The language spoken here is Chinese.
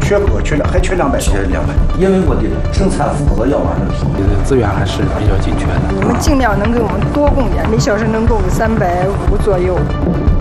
缺个缺还缺200多， 缺200，因为我的生产符合要码问题， 资源还是比较紧缺的。 我们尽量能给我们多供点，每小时能供350左右。